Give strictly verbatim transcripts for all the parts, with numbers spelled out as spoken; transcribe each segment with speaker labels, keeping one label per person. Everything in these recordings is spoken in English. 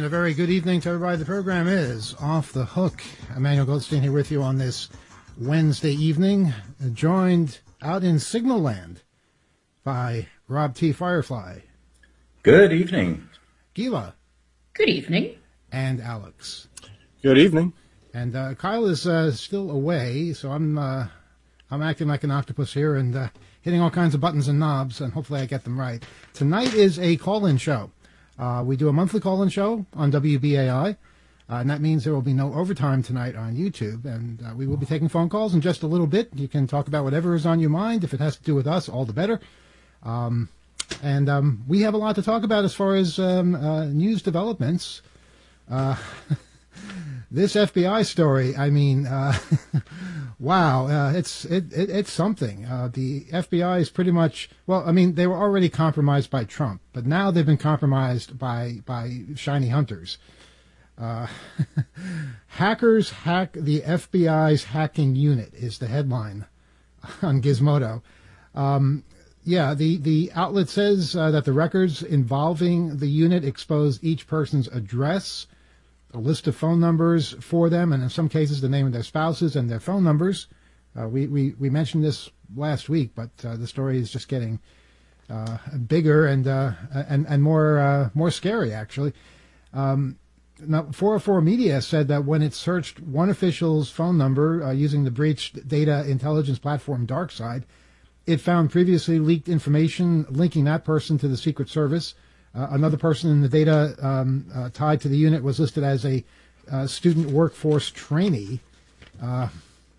Speaker 1: a very good evening to everybody. The program is Off the Hook. Emmanuel Goldstein here with you on this Wednesday evening, joined out in Signal Land by Rob T. Firefly.
Speaker 2: Good evening.
Speaker 1: Gila.
Speaker 3: Good evening.
Speaker 1: And Alex.
Speaker 4: Good evening.
Speaker 1: And uh, Kyle is uh, still away, so I'm uh, I'm acting like an octopus here and uh, hitting all kinds of buttons and knobs, and hopefully I get them right. Tonight is a call-in show. Uh, we do a monthly call-in show on W B A I, uh, and that means there will be no overtime tonight on YouTube, and uh, we will be taking phone calls in just a little bit. You can talk about whatever is on your mind. If it has to do with us, all the better. Um, and um, we have a lot to talk about as far as um, uh, news developments. Uh, this F B I story, I mean, uh, wow, uh, it's it, it, it's something. Uh, the F B I is pretty much, well, I mean, they were already compromised by Trump, but now they've been compromised by, by shiny hunters. Uh, hackers hack the F B I's hacking unit is the headline on Gizmodo. Um, yeah, the, the outlet says uh, that the records involving the unit expose each person's address, a list of phone numbers for them, and in some cases the name of their spouses and their phone numbers. Uh, we, we, we mentioned this last week, but uh, the story is just getting uh, bigger and uh, and and more uh, more scary, actually. Um, now, four oh four Media said that when it searched one official's phone number uh, using the breached data intelligence platform DarkSide, it found previously leaked information linking that person to the Secret Service. Uh, another person in the data um, uh, tied to the unit was listed as a uh, student workforce trainee. Uh,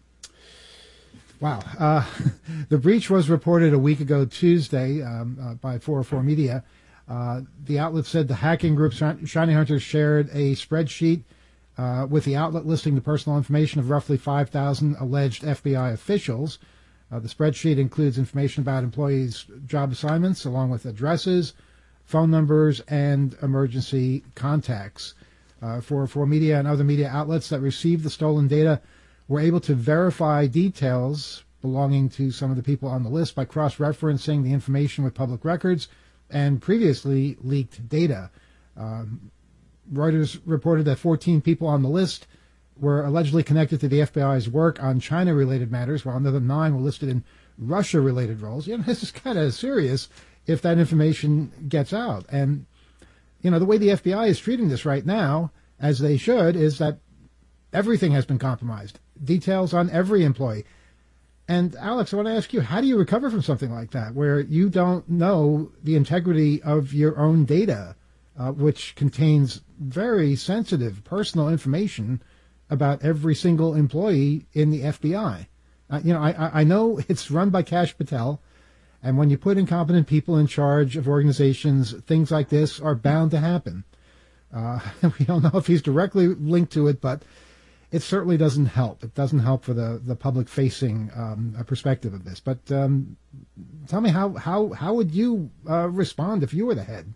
Speaker 1: wow. Uh, the breach was reported a week ago Tuesday um, uh, by four oh four Media. Uh, the outlet said the hacking group Shiny Hunters shared a spreadsheet uh, with the outlet listing the personal information of roughly five thousand alleged F B I officials. Uh, the spreadsheet includes information about employees' job assignments along with addresses, phone numbers, and emergency contacts. Uh, for, for media and other media outlets that received the stolen data were able to verify details belonging to some of the people on the list by cross-referencing the information with public records and previously leaked data. Um, Reuters reported that fourteen people on the list were allegedly connected to the F B I's work on China-related matters, while another nine were listed in Russia-related roles. You know, this is kind of serious if that information gets out. And, you know, the way the F B I is treating this right now, as they should, is that everything has been compromised. Details on every employee. And, Alex, I want to ask you, how do you recover from something like that, where you don't know the integrity of your own data, uh, which contains very sensitive personal information about every single employee in the F B I? Uh, you know, I, I know it's run by Kash Patel, and when you put incompetent people in charge of organizations, things like this are bound to happen. Uh, we don't know if he's directly linked to it, but it certainly doesn't help. It doesn't help for the, the public-facing um, perspective of this. But um, tell me, how, how, how would you uh, respond if you were the head?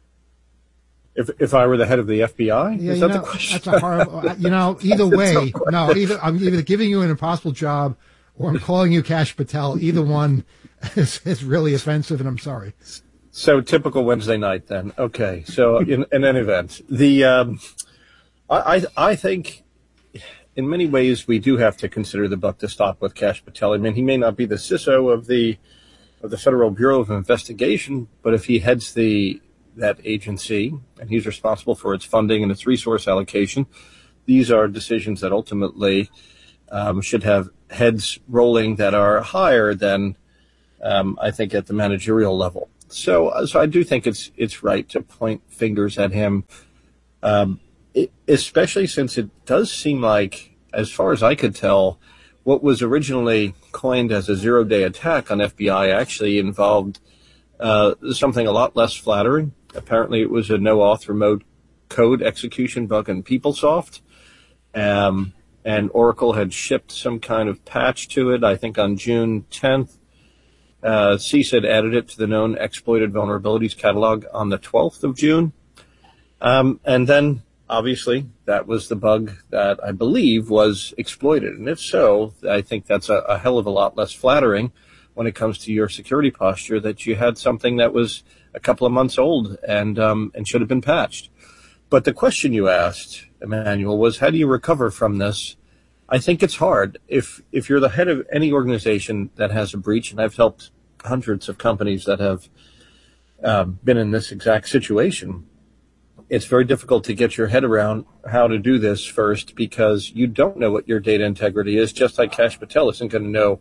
Speaker 4: If if I were the head of the F B I?
Speaker 1: Yeah,
Speaker 4: is
Speaker 1: you
Speaker 4: that
Speaker 1: know,
Speaker 4: the question?
Speaker 1: That's a horrible, you know, either way, no, either I'm either giving you an impossible job or I'm calling you Kash Patel. Either one is, is really offensive, and I'm sorry.
Speaker 4: So typical Wednesday night then. Okay. So in, in any event, the um, I, I I think in many ways we do have to consider the buck to stop with Kash Patel. I mean, he may not be the C I S O of the of the Federal Bureau of Investigation, but if he heads the that agency and he's responsible for its funding and its resource allocation, these are decisions that ultimately um, should have heads rolling that are higher than um, I think at the managerial level. So, so I do think it's it's right to point fingers at him, um, it, especially since it does seem like, as far as I could tell, what was originally coined as a zero-day attack on F B I actually involved uh, something a lot less flattering. Apparently, it was a no-auth remote code execution bug in PeopleSoft, um, and Oracle had shipped some kind of patch to it, I think on June tenth. Uh, C I S had added it to the known exploited vulnerabilities catalog on the twelfth of June. Um, and then, obviously, that was the bug that I believe was exploited. And if so, I think that's a, a hell of a lot less flattering when it comes to your security posture, that you had something that was a couple of months old and um, and should have been patched. But the question you asked, Emmanuel, was how do you recover from this? I think it's hard. If if you're the head of any organization that has a breach, and I've helped hundreds of companies that have uh, been in this exact situation, it's very difficult to get your head around how to do this first because you don't know what your data integrity is, just like Kash Patel isn't going to know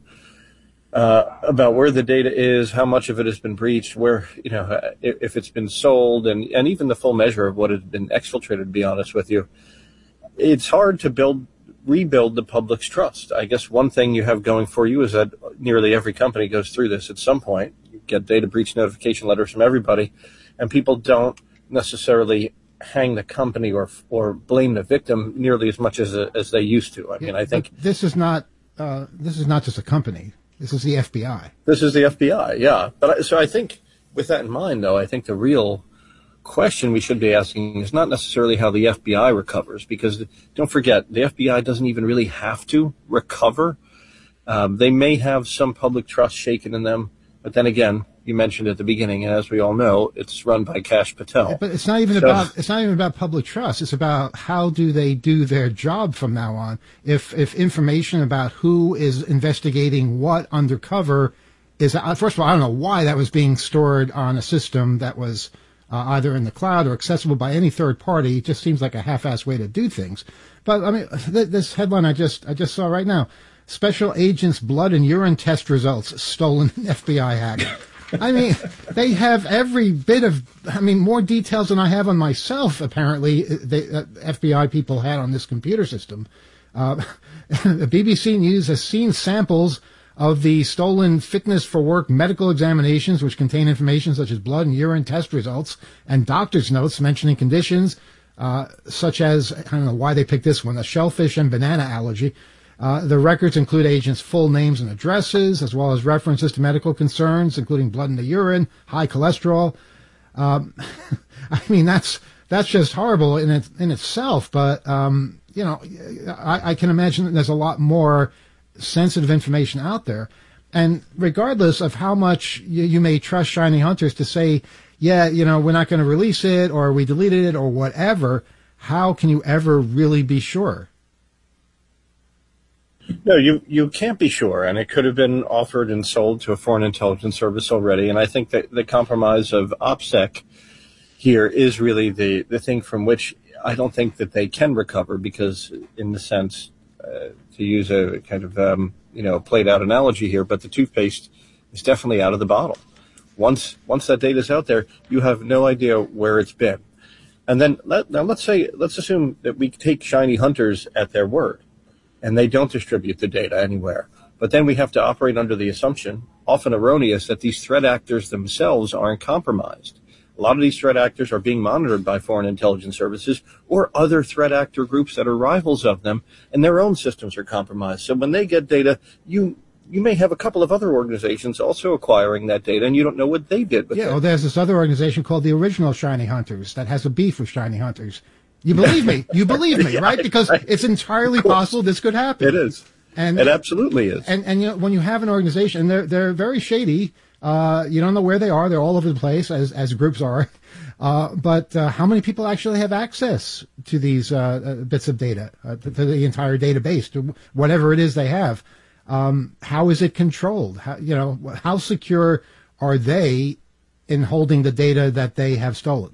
Speaker 4: uh, about where the data is, how much of it has been breached, where, you know, if, if it's been sold, and, and even the full measure of what has been exfiltrated, to be honest with you. It's hard to build, rebuild the public's trust. I guess one thing you have going for you is that nearly every company goes through this at some point. You get data breach notification letters from everybody, and people don't necessarily hang the company or or blame the victim nearly as much as as they used to. I mean,
Speaker 1: yeah,
Speaker 4: I think
Speaker 1: this is not uh, this is not just a company. This is the F B I.
Speaker 4: This is the F B I, yeah. But I, so I think, with that in mind, though, I think the real question we should be asking is not necessarily how the F B I recovers, because don't forget, the F B I doesn't even really have to recover. Um, they may have some public trust shaken in them, but then again, you mentioned at the beginning, and as we all know, it's run by Kash Patel.
Speaker 1: But it's not even so, about it's not even about public trust. It's about how do they do their job from now on. If if information about who is investigating what undercover is, first of all, I don't know why that was being stored on a system that was uh, either in the cloud or accessible by any third party. It just seems like a half-assed way to do things. But I mean, th- this headline I just I just saw right now: Special Agents' blood and urine test results stolen in F B I hack. I mean, they have every bit of, I mean, more details than I have on myself, apparently, the uh, F B I people had on this computer system. Uh, the B B C News has seen samples of the stolen fitness for work medical examinations, which contain information such as blood and urine test results and doctor's notes mentioning conditions uh, such as, I don't know why they picked this one, a shellfish and banana allergy. Uh, the records include agents' full names and addresses, as well as references to medical concerns, including blood in the urine, high cholesterol. Um, I mean, that's that's just horrible in it, in itself. But um, you know, I, I can imagine that there's a lot more sensitive information out there. And regardless of how much you, you may trust Shiny Hunters to say, yeah, you know, we're not going to release it, or we deleted it, or whatever, how can you ever really be sure?
Speaker 4: No, you, you can't be sure, and it could have been offered and sold to a foreign intelligence service already, and I think that the compromise of OPSEC here is really the, the thing from which I don't think that they can recover, because in the sense, uh, to use a kind of, um, you know, played-out analogy here, but the toothpaste is definitely out of the bottle. Once once that data is out there, you have no idea where it's been. And then, let, now let's say, let's assume that we take Shiny Hunters at their word, and they don't distribute the data anywhere. But then we have to operate under the assumption, often erroneous, that these threat actors themselves aren't compromised. A lot of these threat actors are being monitored by foreign intelligence services or other threat actor groups that are rivals of them, and their own systems are compromised. So when they get data, you you may have a couple of other organizations also acquiring that data, and you don't know what they did with it.
Speaker 1: Yeah, well, there's this other organization called the Original Shiny Hunters that has a beef with Shiny Hunters. You believe me. You believe me,
Speaker 4: yeah,
Speaker 1: right? Because
Speaker 4: I,
Speaker 1: it's entirely possible this could happen.
Speaker 4: It is. And it absolutely is.
Speaker 1: And, and you know, when you have an organization, they're, they're very shady. Uh, you don't know where they are. They're all over the place, as, as groups are. Uh, but uh, how many people actually have access to these uh, uh, bits of data, uh, to, to the entire database, to whatever it is they have? Um, how is it controlled? How, you know, how secure are they in holding the data that they have stolen?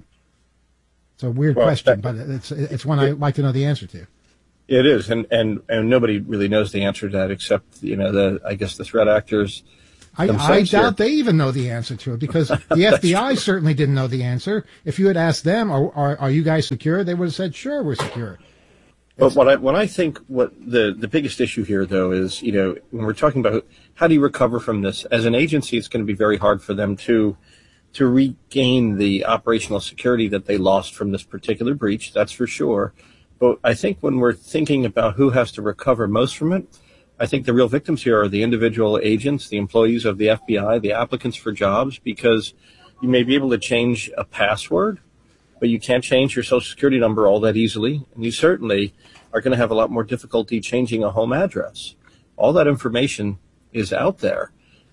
Speaker 1: It's a weird well, question, that, but it's it's one it, I'd like to know the answer to.
Speaker 4: It is, and, and, and nobody really knows the answer to that except, you know, the I guess the threat actors.
Speaker 1: I, I doubt they even know the answer to it, because the F B I certainly didn't know the answer. If you had asked them, are, are, are you guys secure? They would have said, sure, we're secure.
Speaker 4: But what I what I think what the, the biggest issue here, though, is, you know, when we're talking about how do you recover from this, as an agency, it's going to be very hard for them to to regain the operational security that they lost from this particular breach, that's for sure. But I think when we're thinking about who has to recover most from it, I think the real victims here are the individual agents, the employees of the F B I, the applicants for jobs, because you may be able to change a password, but you can't change your social security number all that easily. And you certainly are going to have a lot more difficulty changing a home address. All that information is out there.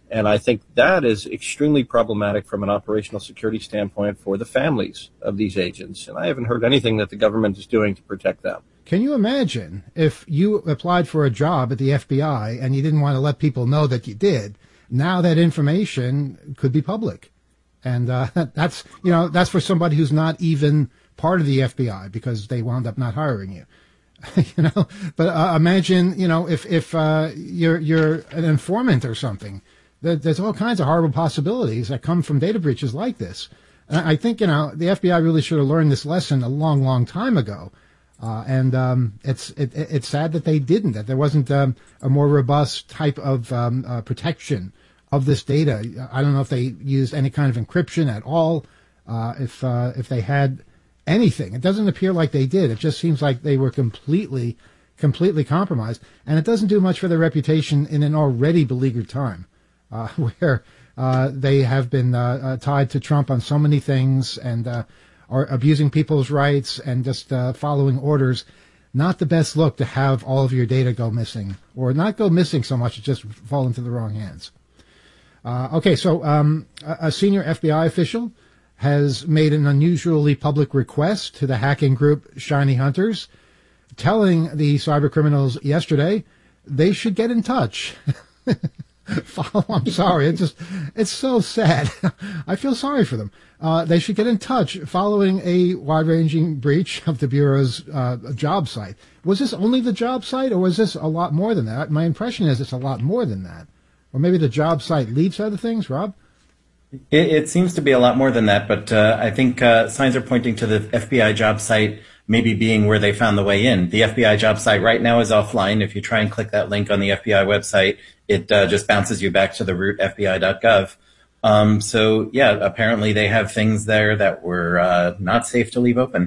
Speaker 4: And I think that is extremely problematic from an operational security standpoint for the families of these agents. And I haven't heard anything that the government is doing to protect them.
Speaker 1: Can you imagine if you applied for a job at the F B I and you didn't want to let people know that you did? Now that information could be public. And uh, that's, you know, that's for somebody who's not even part of the F B I because they wound up not hiring you. you know, but uh, imagine, you know, if, if uh, you're, you're an informant or something. There's all kinds of horrible possibilities that come from data breaches like this. And I think, you know, the F B I really should have learned this lesson a long, long time ago. Uh, and um, it's it, it's sad that they didn't, that there wasn't um, a more robust type of um, uh, protection of this data. I don't know if they used any kind of encryption at all, uh, if uh, if they had anything. It doesn't appear like they did. It just seems like they were completely, completely compromised. And it doesn't do much for their reputation in an already beleaguered time. Uh, where uh, they have been uh, uh, tied to Trump on so many things and uh, are abusing people's rights and just uh, following orders. Not the best look to have all of your data go missing, or not go missing so much, it just fall into the wrong hands. Uh, okay, so um, a, a senior F B I official has made an unusually public request to the hacking group Shiny Hunters, telling the cyber criminals yesterday they should get in touch. Follow, I'm sorry. It's just, it's so sad. I feel sorry for them. Uh, they should get in touch following a wide-ranging breach of the Bureau's uh, job site. Was this only the job site, or was this a lot more than that? My impression is it's a lot more than that. Or maybe the job site leads to other things, Rob?
Speaker 2: It, it seems to be a lot more than that, but uh, I think uh, signs are pointing to the F B I job site maybe being where they found the way in. The F B I job site right now is offline. If you try and click that link on the F B I website, it uh, just bounces you back to the root F B I dot gov. Um, so, yeah, apparently they have things there that were uh, not safe to leave open.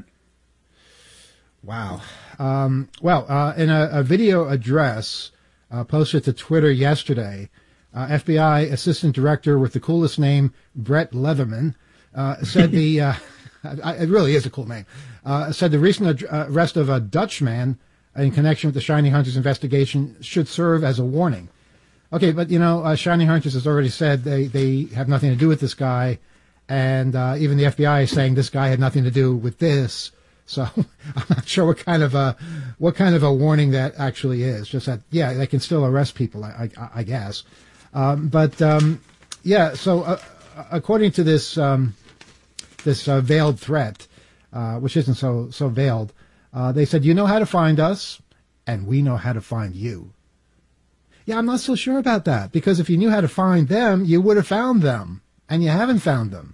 Speaker 1: Wow. Um, well, uh, in a, a video address uh, posted to Twitter yesterday, uh, F B I Assistant Director with the coolest name, Brett Leatherman, uh, said the... Uh, it really is a cool name. Uh, said the recent arrest of a Dutchman in connection with the Shiny Hunters investigation should serve as a warning. Okay, but, you know, uh, Shiny Hunters has already said they, they have nothing to do with this guy, and uh, even the F B I is saying this guy had nothing to do with this. So I'm not sure what kind of a what kind of a warning that actually is. Just that, yeah, they can still arrest people, I, I, I guess. Um, but um, yeah, so uh, according to this um, this uh, veiled threat, uh, which isn't so so veiled, uh, they said, you know how to find us, and we know how to find you. Yeah, I'm not so sure about that, because if you knew how to find them, you would have found them, and you haven't found them.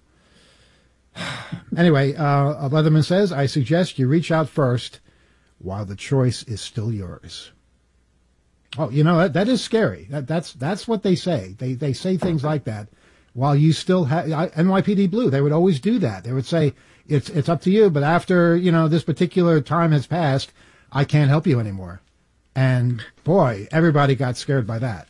Speaker 1: Anyway, uh, Leatherman says, I suggest you reach out first while the choice is still yours. Oh, you know, that, that is scary. That, that's that's what they say. They they say things like that while you still have N Y P D Blue. They would always do that. They would say, it's it's up to you, but after, you know, this particular time has passed, I can't help you anymore. And boy, everybody got scared by that.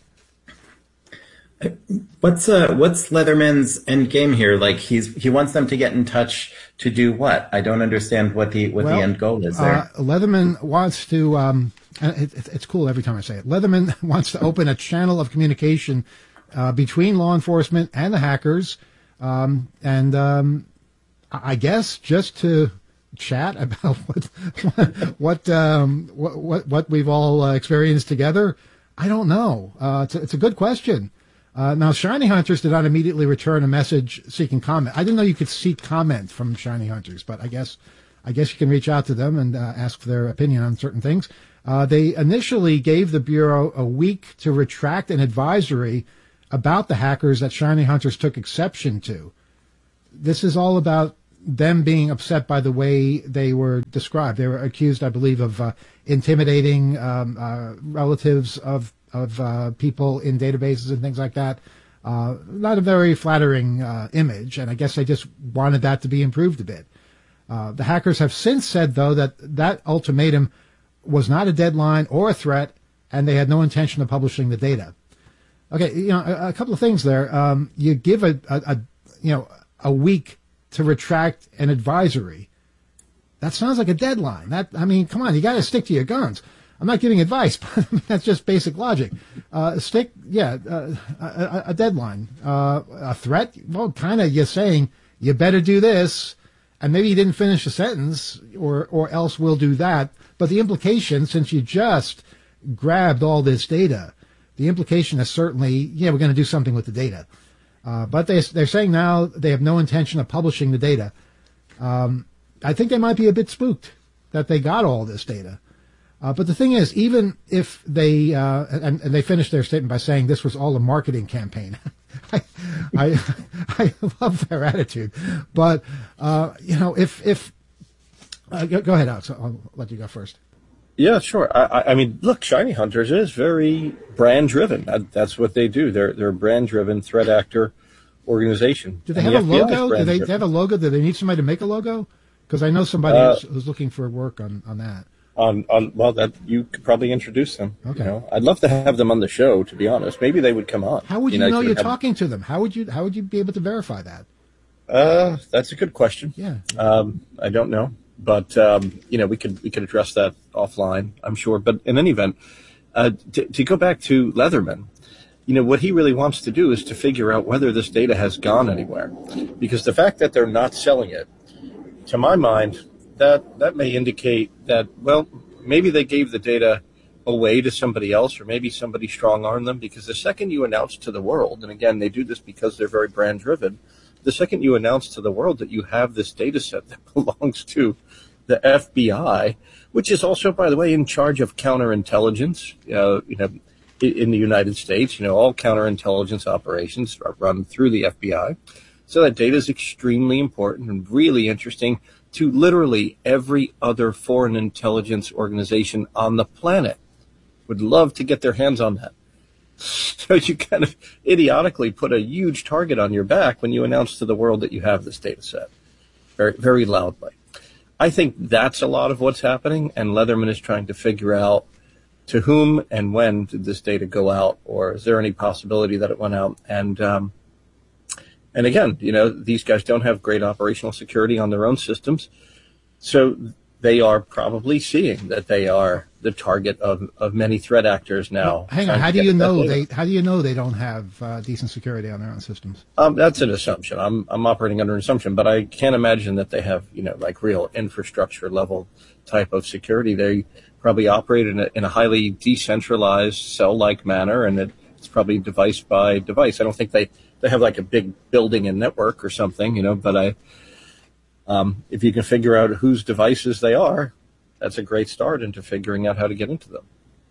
Speaker 2: What's uh what's Leatherman's end game here? Like he's he wants them to get in touch to do what? I don't understand what the what well, the end goal is there.
Speaker 1: Uh, Leatherman wants to. Um, it, it, it's cool every time I say it. Leatherman wants to open a channel of communication uh, between law enforcement and the hackers, um, and um, I guess just to chat about what what um, what, what what we've all uh, experienced together. I don't know. Uh, it's, a, it's a good question. Uh, now, Shiny Hunters did not immediately return a message seeking comment. I didn't know you could seek comment from Shiny Hunters, but I guess I guess you can reach out to them and uh, ask for their opinion on certain things. Uh, they initially gave the Bureau a week to retract an advisory about the hackers that Shiny Hunters took exception to. This is all about them being upset by the way they were described. They were accused, I believe, of uh, intimidating um, uh, relatives of of uh, people in databases and things like that. Uh, not a very flattering uh, image, and I guess they just wanted that to be improved a bit. Uh, the hackers have since said, though, that that ultimatum was not a deadline or a threat, and they had no intention of publishing the data. Okay, you know, a, a couple of things there. Um, you give a, a, a, you know, a week to retract an advisory. That sounds like a deadline. That I mean, come on, you got to stick to your guns. I'm not giving advice, but that's just basic logic. Uh, stick, yeah, uh, a, a deadline, uh, a threat. Well, kind of, you're saying you better do this, and maybe you didn't finish the sentence, or or else we'll do that. But the implication, since you just grabbed all this data, the implication is certainly, yeah, we're going to do something with the data. Uh, but they they're saying now they have no intention of publishing the data. Um, I think they might be a bit spooked that they got all this data. Uh, but the thing is, even if they, uh, and, and they finished their statement by saying this was all a marketing campaign. I, I, I love their attitude. But, uh, you know, if, if, uh, go, go ahead, Alex. I'll let you go first.
Speaker 4: Yeah, sure. I, I mean, look, Shiny Hunters is very brand driven. That, that's what they do. They're, they're a brand driven threat actor organization.
Speaker 1: Do they have
Speaker 4: and
Speaker 1: a
Speaker 4: the
Speaker 1: logo? Do they, they have a logo? Do they need somebody to make a logo? Because I know somebody uh, who's, who's looking for work on, on that.
Speaker 4: On, on well, that you could probably introduce them.
Speaker 1: Okay.
Speaker 4: You know? I'd love to have them on the show. To be honest, maybe they would come on.
Speaker 1: How would you, you know, know you're
Speaker 4: have,
Speaker 1: talking to them? How would you How would you be able to verify that?
Speaker 4: Uh, that's a good question.
Speaker 1: Yeah.
Speaker 4: Um, I don't know, but um, you know, we could we could address that offline, I'm sure. But in any event, uh, to, to go back to Leatherman, you know, what he really wants to do is to figure out whether this data has gone anywhere, because the fact that they're not selling it, to my mind, that that may indicate that, well, maybe they gave the data away to somebody else, or maybe somebody strong-armed them, because the second you announce to the world, and again, they do this because they're very brand-driven, the second you announce to the world that you have this data set that belongs to the F B I, which is also, by the way, in charge of counterintelligence, uh, you know, in the United States, you know, all counterintelligence operations are run through the F B I. So that data is extremely important and really interesting to literally every other foreign intelligence organization on the planet. Would love to get their hands on that. So you kind of idiotically put a huge target on your back when you announce to the world that you have this data set, very, very loudly. I think that's a lot of what's happening, and Leatherman is trying to figure out to whom and when did this data go out, or is there any possibility that it went out? And um, and again, you know, these guys don't have great operational security on their own systems, so they are probably seeing that they are the target of, of many threat actors now.
Speaker 1: Well, hang on, how do you know they how do you know they don't have uh, decent security on their own systems?
Speaker 4: Um, that's an assumption. I'm I'm operating under an assumption, but I can't imagine that they have, you know, like real infrastructure level type of security. They probably operate in a, in a highly decentralized cell-like manner, and it, it's probably device by device. I don't think they, they have like a big building and network or something, you know, but I, um, if you can figure out whose devices they are, that's a great start into figuring out how to get into them.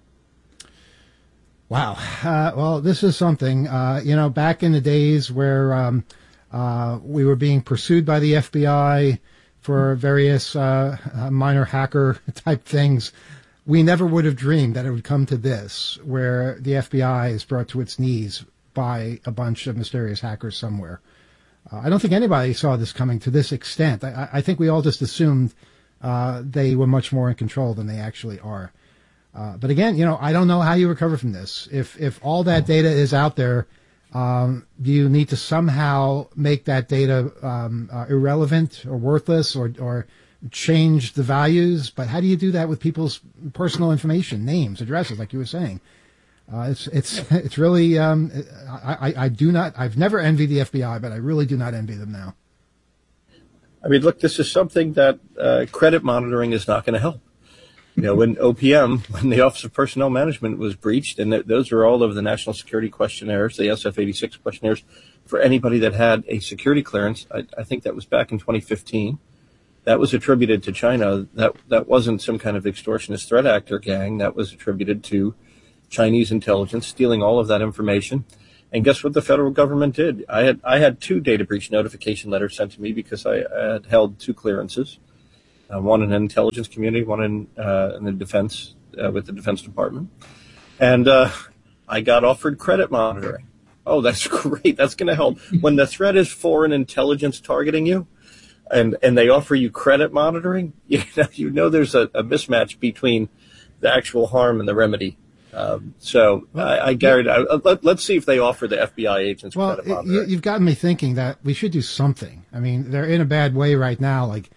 Speaker 1: Wow. Uh, well, this is something, uh, you know, back in the days where um, uh, we were being pursued by the F B I for various uh, uh, minor hacker type things, we never would have dreamed that it would come to this, where the F B I is brought to its knees by a bunch of mysterious hackers somewhere. Uh, I don't think anybody saw this coming to this extent. I, I think we all just assumed uh, they were much more in control than they actually are. Uh, but again, you know, I don't know how you recover from this. If if all that data is out there, um, do you need to somehow make that data um, uh, irrelevant or worthless, or or change the values? But how do you do that with people's personal information, names, addresses, like you were saying? Uh, it's it's it's really um, I, I I do not I've never envied the F B I, but I really do not envy them now.
Speaker 4: I mean, look, this is something that uh, credit monitoring is not going to help. You know, when O P M, when the Office of Personnel Management was breached, and th- those are all of the national security questionnaires, the S F eighty-six questionnaires for anybody that had a security clearance. I, I think that was back in twenty fifteen. That was attributed to China. That that wasn't some kind of extortionist threat actor gang. That was attributed to Chinese intelligence stealing all of that information. And guess what the federal government did? I had I had two data breach notification letters sent to me because I, I had held two clearances, uh, one in the intelligence community, one in uh, in the defense uh, with the Defense Department, and uh, I got offered credit monitoring. Oh, that's great. That's going to help when the threat is foreign intelligence targeting you. And and they offer you credit monitoring, you know, you know there's a, a mismatch between the actual harm and the remedy. Um, so well, I, I guarantee. I, let, let's see if they offer the F B I agents
Speaker 1: well,
Speaker 4: credit monitoring.
Speaker 1: You, you've gotten me thinking that we should do something. I mean, they're in a bad way right now. Like,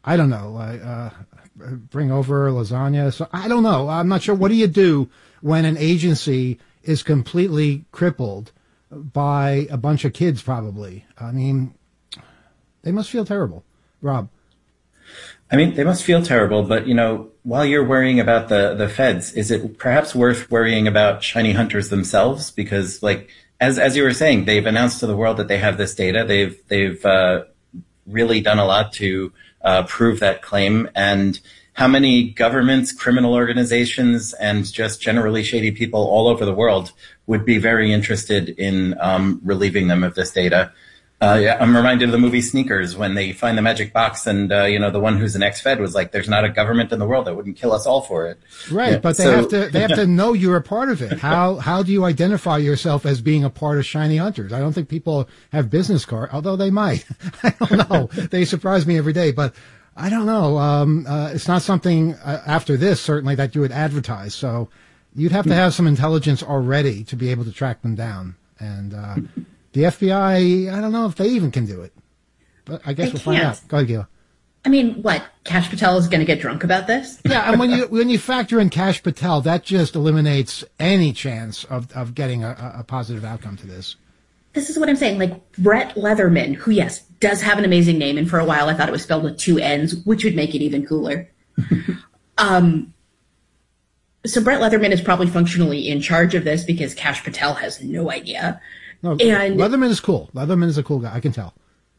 Speaker 1: I don't know, uh, uh, bring over lasagna. So I don't know. I'm not sure. What do you do when an agency is completely crippled by a bunch of kids, probably? I mean, they must feel terrible. Rob.
Speaker 2: I mean, they must feel terrible, but, you know, while you're worrying about the, the feds, is it perhaps worth worrying about shiny hunters themselves? Because, like, as as you were saying, they've announced to the world that they have this data. They've they've uh, really done a lot to uh, prove that claim. And how many governments, criminal organizations, and just generally shady people all over the world would be very interested in um, relieving them of this data? Uh, yeah, I'm reminded of the movie Sneakers when they find the magic box, and uh, you know, the one who's an ex-Fed was like, "There's not a government in the world that wouldn't kill us all for it."
Speaker 1: Right, yeah, but they so, have to they have to know you're a part of it. How how do you identify yourself as being a part of Shiny Hunters? I don't think people have business cards, although they might. I don't know. They surprise me every day, but I don't know. Um, uh, it's not something uh, after this certainly that you would advertise. So you'd have to have some intelligence already to be able to track them down, and. Uh, The F B I, I don't know if they even can do it, but I guess
Speaker 3: they
Speaker 1: we'll find
Speaker 3: can't.
Speaker 1: out. Go ahead, Gila.
Speaker 3: I mean, what? Kash Patel is going to get drunk about this?
Speaker 1: Yeah, and when you when you factor in Kash Patel, that just eliminates any chance of, of getting a, a positive outcome to this.
Speaker 3: This is what I'm saying. Like Brett Leatherman, who, yes, does have an amazing name, and for a while I thought it was spelled with two N's, which would make it even cooler. um, so Brett Leatherman is probably functionally in charge of this because Kash Patel has no idea.
Speaker 1: No,
Speaker 3: and
Speaker 1: Leatherman is cool. Leatherman is a cool guy. I can tell.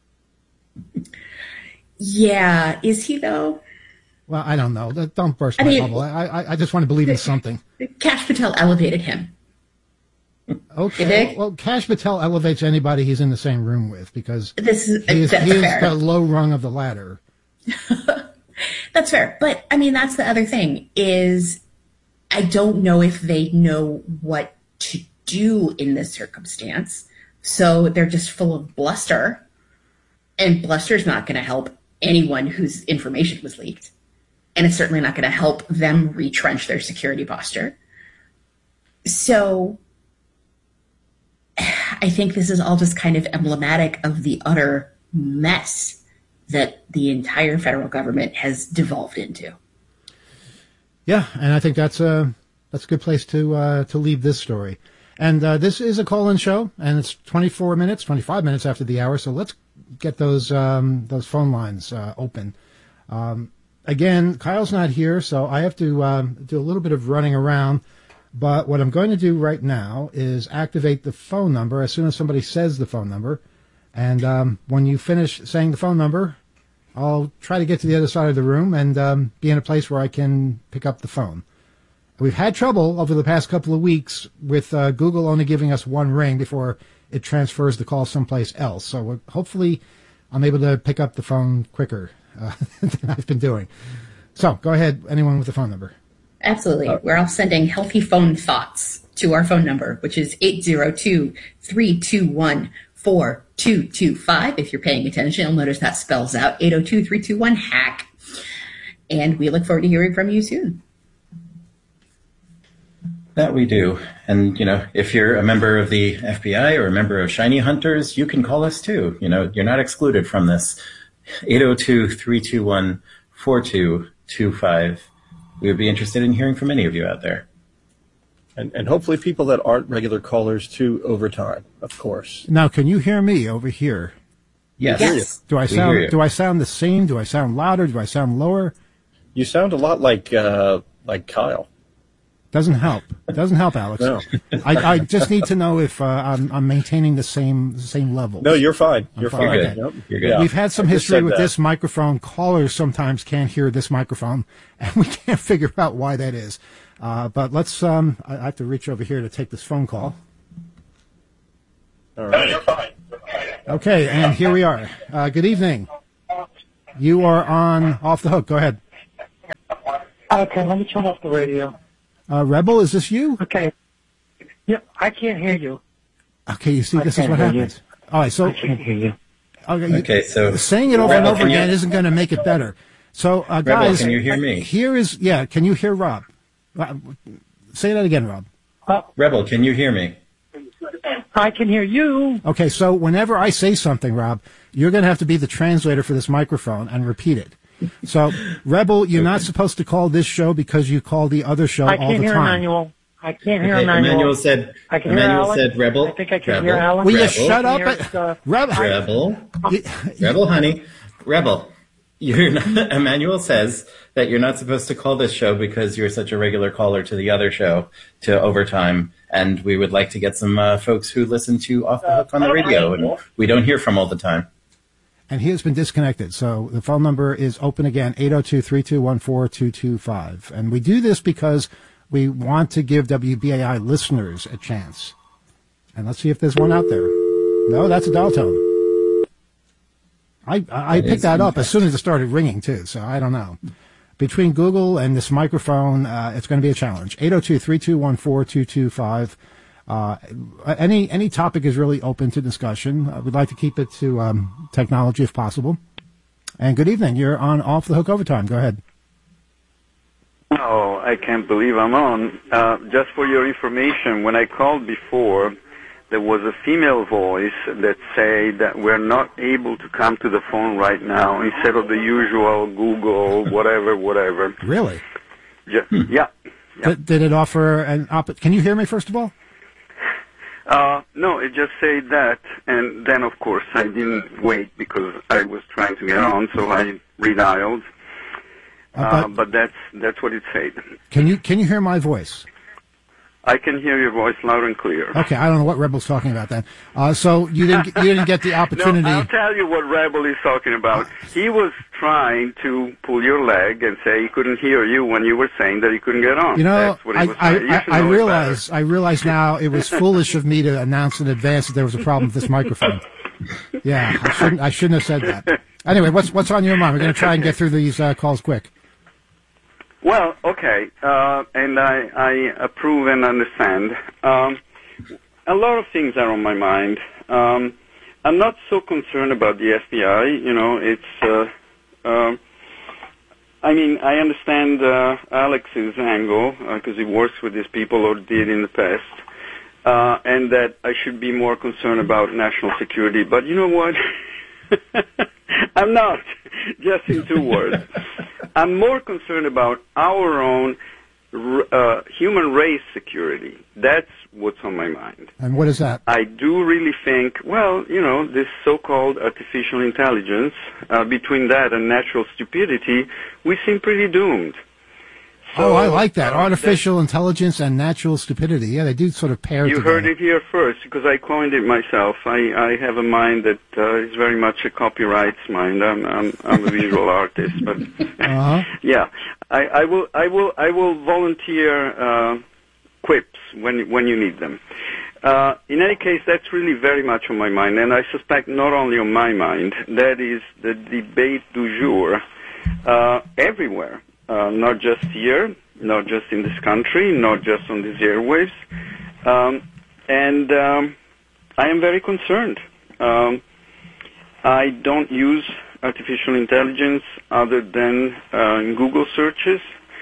Speaker 3: Yeah, is he though?
Speaker 1: Well, I don't know. Don't burst
Speaker 3: I
Speaker 1: my
Speaker 3: mean,
Speaker 1: bubble. I, I I just want to believe in something.
Speaker 3: Kash Patel elevated him.
Speaker 1: Okay. Well, Kash Patel elevates anybody he's in the same room with because
Speaker 3: this is,
Speaker 1: he is,
Speaker 3: that's
Speaker 1: he is
Speaker 3: fair.
Speaker 1: the low rung of the ladder.
Speaker 3: That's fair. But, I mean, that's the other thing is I don't know if they know what to do in this circumstance. So they're just full of bluster. And bluster's not going to help anyone whose information was leaked. And it's certainly not going to help them retrench their security posture. So I think this is all just kind of emblematic of the utter mess that the entire federal government has devolved into.
Speaker 1: Yeah, and I think that's a that's a good place to uh, to leave this story. And uh, this is a call-in show, and it's twenty-four minutes, twenty-five minutes after the hour. So let's get those um, those phone lines uh, open. Um, again, Kyle's not here, so I have to um, do a little bit of running around. But what I'm going to do right now is activate the phone number as soon as somebody says the phone number. And um, when you finish saying the phone number, I'll try to get to the other side of the room and um, be in a place where I can pick up the phone. We've had trouble over the past couple of weeks with uh, Google only giving us one ring before it transfers the call someplace else. So we're, hopefully I'm able to pick up the phone quicker uh, than I've been doing. So go ahead, anyone with the phone number.
Speaker 3: Absolutely. We're all sending healthy phone thoughts to our phone number, which is eight zero two, three two one, four two two five. If you're paying attention, you'll notice that spells out eight zero two, three two one, hack. And we look forward to hearing from you soon.
Speaker 2: That we do. And, you know, if you're a member of the F B I or a member of Shiny Hunters, you can call us too. You know, you're not excluded from this. eight zero two, three two one, four two two five. We would be interested in hearing from any of you out there.
Speaker 4: And, and hopefully people that aren't regular callers too over time, of course.
Speaker 1: Now, can you hear me over here?
Speaker 2: Yes.
Speaker 3: Yes.
Speaker 1: Do I
Speaker 2: We
Speaker 1: sound
Speaker 2: hear you.
Speaker 1: do I sound the same? Do I sound louder? Do I sound lower?
Speaker 4: You sound a lot like uh, like Kyle.
Speaker 1: Doesn't help. It doesn't help, Alex.
Speaker 4: No.
Speaker 1: I, I just need to know if uh, I'm, I'm maintaining the same the same level.
Speaker 4: No, you're fine. You're
Speaker 1: fine.
Speaker 4: fine.
Speaker 2: You're good.
Speaker 4: Yep.
Speaker 2: You're good.
Speaker 4: Yeah.
Speaker 1: We've had some
Speaker 4: I just
Speaker 1: history
Speaker 4: said
Speaker 1: with
Speaker 4: that.
Speaker 1: this microphone. Callers sometimes can't hear this microphone, and we can't figure out why that is. Uh, but let's. Um, I I have to reach over here to take this phone call.
Speaker 4: All right.
Speaker 5: You're fine.
Speaker 1: Okay, and here we are. Uh, good evening. You are on Off the Hook. Go ahead.
Speaker 5: Okay, let me turn off the radio.
Speaker 1: Uh, Rebel, is this you?
Speaker 5: Okay. Yep, I can't hear you.
Speaker 1: Okay, you see,
Speaker 5: I
Speaker 1: this is
Speaker 5: can't
Speaker 1: what
Speaker 5: hear you.
Speaker 1: happens. All right, so
Speaker 5: I can't hear you.
Speaker 1: okay, you-
Speaker 2: Okay, so
Speaker 1: saying it over and
Speaker 2: Rebel,
Speaker 1: over
Speaker 2: can you-
Speaker 1: again isn't going to make it better. So, uh,
Speaker 2: Rebel,
Speaker 1: guys,
Speaker 2: can you hear me?
Speaker 1: here is yeah. Can you hear Rob? Uh, say that again, Rob.
Speaker 5: Uh,
Speaker 2: Rebel, can you hear me?
Speaker 5: I can hear you.
Speaker 1: Okay, so whenever I say something, Rob, you're going to have to be the translator for this microphone and repeat it. So, Rebel, you're not supposed to call this show because you call the other show
Speaker 5: I
Speaker 1: all
Speaker 5: can't
Speaker 1: the
Speaker 5: hear
Speaker 1: time.
Speaker 5: Emmanuel. I can't hear
Speaker 2: Okay,
Speaker 5: Emmanuel.
Speaker 2: Emmanuel said.
Speaker 5: I can
Speaker 2: Emmanuel
Speaker 5: hear Alex.
Speaker 2: said, "Rebel."
Speaker 5: I think I can
Speaker 2: Rebel,
Speaker 5: hear Alex.
Speaker 1: Will you
Speaker 2: Rebel,
Speaker 1: shut up?
Speaker 5: Here's, uh,
Speaker 1: Rebel.
Speaker 2: Rebel,
Speaker 1: You-
Speaker 2: Rebel, honey, Rebel. You're not, Emmanuel says that you're not supposed to call this show because you're such a regular caller to the other show, to Overtime, and we would like to get some uh, folks who listen to Off the Hook on the radio, and we don't hear from all the time.
Speaker 1: And he has been disconnected. So the phone number is open again, eight oh two, three two one, four two two five. And we do this because we want to give W B A I listeners a chance. And let's see if there's one out there. No, that's a dial tone. I, I, I picked that up as soon as it started ringing, too, so I don't know. Between Google and this microphone, uh, it's going to be a challenge. eight oh two, three two one, four two two five. Uh, any any topic is really open to discussion. Uh, we'd like to keep it to um, technology if possible. And good evening. You're on Off the Hook Overtime. Go ahead.
Speaker 6: Oh, I can't believe I'm on. Uh, just for your information, when I called before, there was a female voice that said that we're not able to come to the phone right now instead of the usual Google, whatever, whatever.
Speaker 1: Really?
Speaker 6: Just, yeah. yeah.
Speaker 1: Did, did it offer an op- Can you hear me, first of all?
Speaker 6: Uh, no, it just said that, and then, of course, I didn't wait because I was trying to get on, so I redialed. Uh,
Speaker 1: Uh,
Speaker 6: but, but that's that's what it said.
Speaker 1: Can you can you hear my voice?
Speaker 6: I can hear your voice loud and clear.
Speaker 1: Okay, I don't know what Rebel's talking about then. Uh, so you didn't you didn't get the opportunity.
Speaker 6: No, I'll tell you what Rebel is talking about. He was trying to pull your leg and say he couldn't hear you when you were saying that he couldn't get on.
Speaker 1: You know,
Speaker 6: That's what he
Speaker 1: I
Speaker 6: was
Speaker 1: I,
Speaker 6: saying. You
Speaker 1: I,
Speaker 6: should
Speaker 1: I
Speaker 6: know it
Speaker 1: realize I realize now it was foolish of me to announce in advance that there was a problem with this microphone. Yeah, I shouldn't I shouldn't have said that. Anyway, what's what's on your mind? We're going to try and get through these uh, calls quick.
Speaker 6: Well, okay, uh, and I, I approve and understand. Um, a lot of things are on my mind. Um, I'm not so concerned about the F B I. You know, it's. Uh, uh, I mean, I understand uh, Alex's angle because he works with these people or did in the past, uh, and that I should be more concerned about national security. But you know what? I'm not. Just in two words. I'm more concerned about our own uh, human race security. That's what's on my mind.
Speaker 1: And what is that?
Speaker 6: I do really think, well, you know, this so-called artificial intelligence, uh, between that and natural stupidity, we seem pretty doomed.
Speaker 1: So, oh, I like that.
Speaker 6: Uh,
Speaker 1: Artificial intelligence and natural stupidity. Yeah, they do sort of pair
Speaker 6: You
Speaker 1: together.
Speaker 6: heard it here first, because I coined it myself. I, I have a mind that uh, is very much a copyright's mind. I'm I'm, I'm a visual artist, but
Speaker 1: uh-huh.
Speaker 6: yeah, I, I will I will I will volunteer uh, quips when when you need them. Uh, in any case, that's really very much on my mind, and I suspect not only on my mind. That is the debate du jour uh, everywhere. Uh, not just here, not just in this country, not just on these airwaves. Um, and um, I am very concerned. Um, I don't use artificial intelligence other than uh, in Google searches.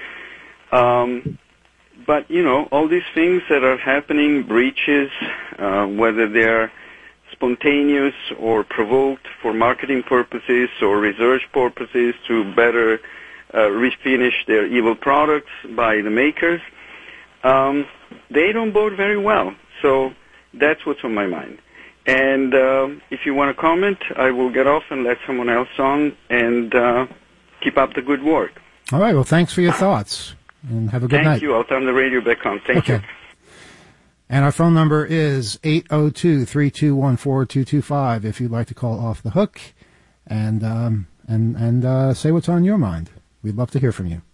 Speaker 6: Um, but, you know, all these things that are happening, breaches, uh, whether they're spontaneous or provoked for marketing purposes or research purposes to better Uh, refinish their evil products by the makers, um, they don't bode very well. So that's what's on my mind. And uh, if you want to comment, I will get off and let someone else on, and uh, keep up the good work.
Speaker 1: All right. Well, thanks for your thoughts, and have a good
Speaker 6: Thank
Speaker 1: night.
Speaker 6: Thank you. I'll turn the radio back on. Thank
Speaker 1: okay.
Speaker 6: you.
Speaker 1: And our phone number is eight oh two, three two one, four two two five if you'd like to call Off the Hook and um, and and uh, say what's on your mind. We'd love to hear from you.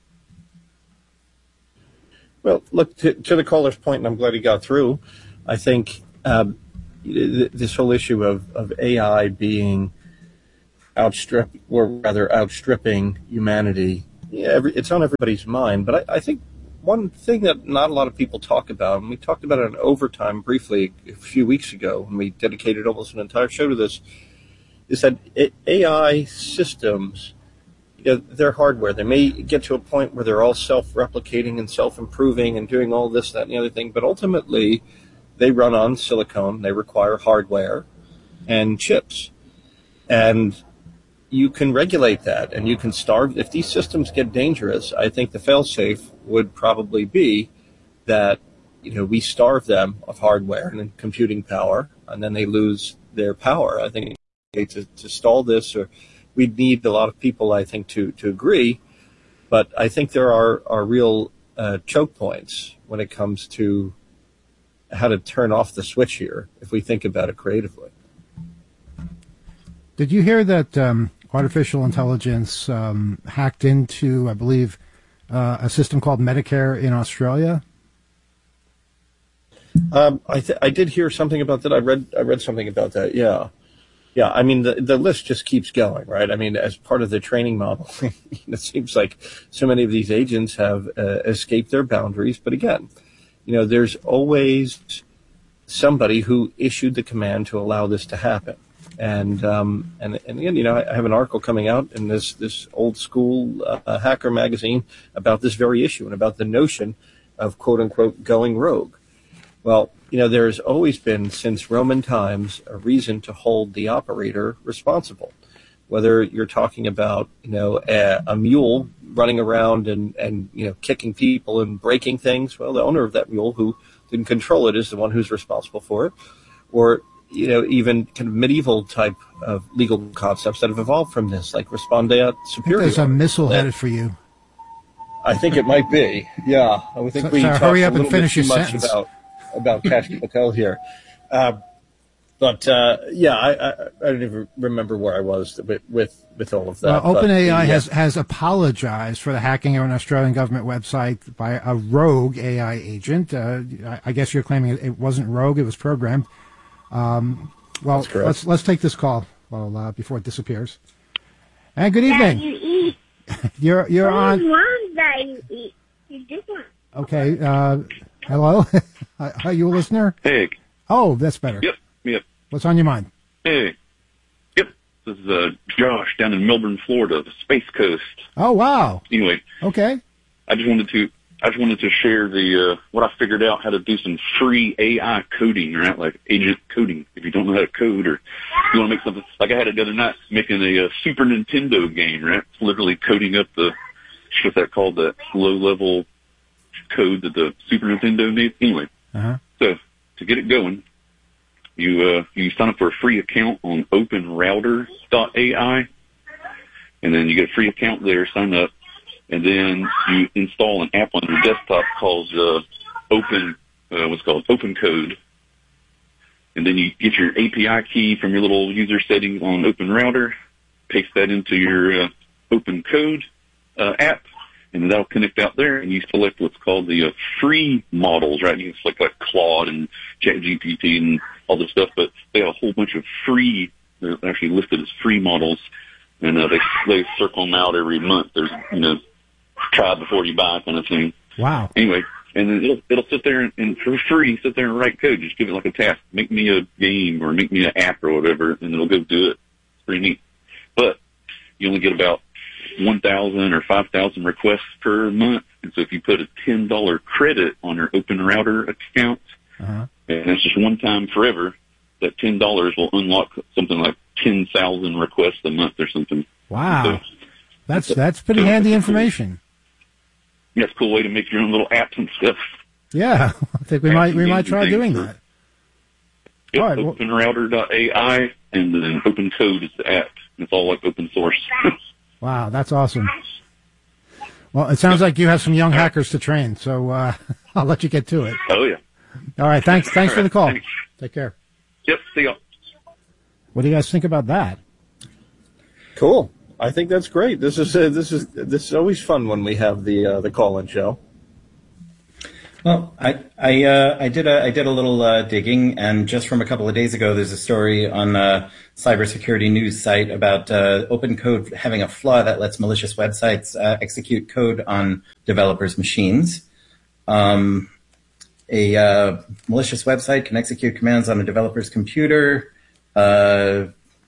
Speaker 4: Well, look, to, to the caller's point, and I'm glad he got through, I think um, this whole issue of, of A I being outstrip, or rather outstripping humanity, yeah, every, it's on everybody's mind. But I, I think one thing that not a lot of people talk about, and we talked about it in Overtime briefly a few weeks ago, and we dedicated almost an entire show to this, is that A I systems, you know, they're hardware. They may get to a point where they're all self-replicating and self-improving and doing all this, that, and the other thing, but ultimately they run on silicon. They require hardware and chips. And you can regulate that, and you can starve. If these systems get dangerous, I think the fail-safe would probably be that, you know, we starve them of hardware and computing power, and then they lose their power. I think to, to stall this, or we'd need a lot of people, I think, to, to agree. But I think there are, are real uh, choke points when it comes to how to turn off the switch here, if we think about it creatively.
Speaker 1: Did you hear that um, artificial intelligence um, hacked into, I believe, uh, a system called Medicare in Australia?
Speaker 4: Um, I, th- I did hear something about that. I read I read something about that. Yeah, yeah. I mean, the the list just keeps going, right? I mean, as part of the training model, it seems like so many of these agents have uh, escaped their boundaries. But again, you know, there's always somebody who issued the command to allow this to happen. And um, and and again, you know, I have an article coming out in this this old school uh, hacker magazine about this very issue and about the notion of quote unquote going rogue. Well, you know, there's always been, since Roman times, a reason to hold the operator responsible. Whether you're talking about, you know, a, a mule running around and, and, you know, kicking people and breaking things, well, the owner of that mule who didn't control it is the one who's responsible for it. Or, you know, even kind of medieval type of legal concepts that have evolved from this, like respondeat superior.
Speaker 1: There's a missile that, headed for you.
Speaker 4: I think it might be. Yeah, I would think so, we
Speaker 1: so
Speaker 4: talked
Speaker 1: hurry up
Speaker 4: a little
Speaker 1: and finish
Speaker 4: bit too
Speaker 1: your
Speaker 4: much
Speaker 1: sentence.
Speaker 4: about about Kash Patel here. Uh, but uh, yeah, I, I, I don't even remember where I was with with, with all of that.
Speaker 1: Well, OpenAI
Speaker 4: yeah.
Speaker 1: has, has apologized for the hacking of an Australian government website by a rogue A I agent. Uh, I, I guess you're claiming it, it wasn't rogue; it was programmed. Um, well, let's let's take this call well uh, before it disappears. And good evening.
Speaker 7: You eat.
Speaker 1: you're you're
Speaker 7: What
Speaker 1: on.
Speaker 7: ones that you eat? You different.
Speaker 1: Okay. Uh, hello. Are you a listener?
Speaker 8: Hey.
Speaker 1: Oh, that's better.
Speaker 8: Yep. Yep.
Speaker 1: What's on your mind?
Speaker 8: Hey. Yep. This is uh, Josh down in Melbourne, Florida, the Space Coast.
Speaker 1: Oh, wow.
Speaker 8: Anyway.
Speaker 1: Okay.
Speaker 8: I just wanted to. I just wanted to share the uh, what I figured out how to do some free A I coding, right? Like agent coding. If you don't know how to code, or you want to make something, like I had it the other night, making a uh, Super Nintendo game, right? Literally coding up the what's that called, the low level code that the Super Nintendo needs. Anyway,
Speaker 1: uh-huh.
Speaker 8: So to get it going, you uh, you sign up for a free account on open router dot A I, and then you get a free account there. Sign up. And then you install an app on your desktop called uh, Open, uh, what's called Open Code. And then you get your A P I key from your little user settings on Open Router, paste that into your uh, Open Code uh, app, and that'll connect out there. And you select what's called the uh, free models, right? You can select like Claude and ChatGPT and all this stuff, but they have a whole bunch of free. They're actually listed as free models, and uh, they they circle them out every month. There's you know. Try before you buy kind of thing.
Speaker 1: Wow.
Speaker 8: Anyway, and then it'll it'll sit there and, and for free sit there and write code. Just give it like a task. Make me a game or make me an app or whatever, and it'll go do it. It's pretty neat. But you only get about one thousand or five thousand requests per month. And so if you put a ten dollar credit on your Open Router account, uh-huh. and it's just one time forever, that ten dollars will unlock something like ten thousand requests a month or something.
Speaker 1: Wow.
Speaker 8: So,
Speaker 1: that's that's pretty so handy information.
Speaker 8: Yeah, it's a cool way to make your own little apps and stuff.
Speaker 1: Yeah, I think we apps might we might try doing that.
Speaker 8: Yep,
Speaker 1: all right,
Speaker 8: open router dot A I, and then Open Code is the app. It's all like open source.
Speaker 1: Wow, that's awesome. Well, it sounds like you have some young hackers to train, so uh, I'll let you get to it.
Speaker 8: Oh, yeah.
Speaker 1: All right, thanks Thanks all for right, the call.
Speaker 8: Thanks.
Speaker 1: Take care.
Speaker 8: Yep, see y'all.
Speaker 1: What do you guys think about that?
Speaker 4: Cool. I think that's great. This is uh, this is this is always fun when we have the uh, the call-in show.
Speaker 2: Well, I I uh, I did a I did a little uh, digging, and just from a couple of days ago, there's a story on a cybersecurity news site about uh, Open Code having a flaw that lets malicious websites uh, execute code on developers' machines. Um, a uh, malicious website can execute commands on a developer's computer. Uh,